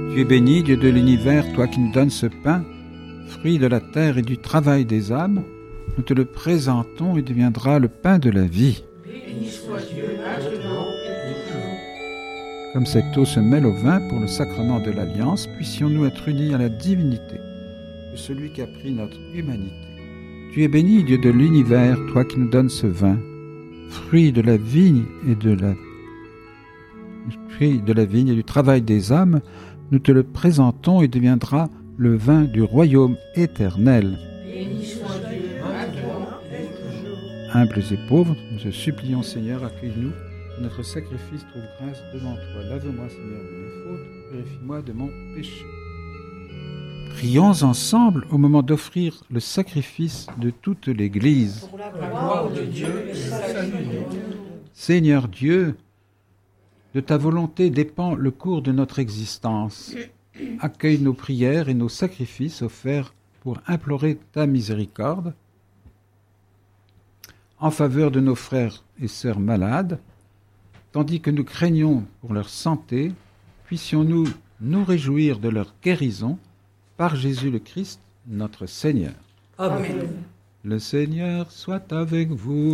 Tu es béni, Dieu de l'univers, toi qui nous donnes ce pain, fruit de la terre et du travail des âmes. Nous te le présentons et deviendra le pain de la vie. Béni soit Dieu maintenant et toujours. Comme cette eau se mêle au vin pour le sacrement de l'Alliance, puissions-nous être unis à la divinité de celui qui a pris notre humanité. Tu es béni, Dieu de l'univers, toi qui nous donnes ce vin, fruit de la vigne et du travail des âmes. Nous te le présentons et deviendra le vin du royaume éternel. Béni soit Dieu maintenant et toujours. Humbles et pauvres, nous te supplions, Seigneur, accueille-nous, que notre sacrifice trouve grâce devant toi. Lave-moi, Seigneur, de mes fautes, purifie-moi de mon péché. Prions ensemble au moment d'offrir le sacrifice de toute l'Église. Pour la gloire de Dieu et sa salut. Seigneur Dieu, de ta volonté dépend le cours de notre existence. Accueille nos prières et nos sacrifices offerts pour implorer ta miséricorde. En faveur de nos frères et sœurs malades, tandis que nous craignons pour leur santé, puissions-nous nous réjouir de leur guérison par Jésus le Christ, notre Seigneur. Amen. Le Seigneur soit avec vous.